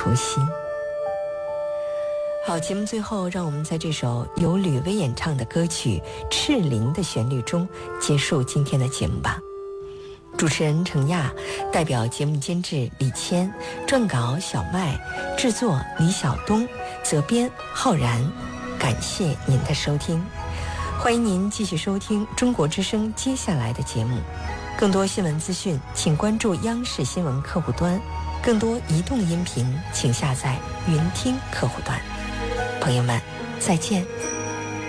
初心。好，节目最后让我们在这首由吕薇演唱的歌曲《赤灵》的旋律中结束今天的节目吧。主持人程亚，代表节目监制李谦，撰稿小麦，制作李晓东，责编浩然。感谢您的收听，欢迎您继续收听中国之声接下来的节目。更多新闻资讯请关注央视新闻客户端，更多移动音频请下载云听客户端。朋友们，再见。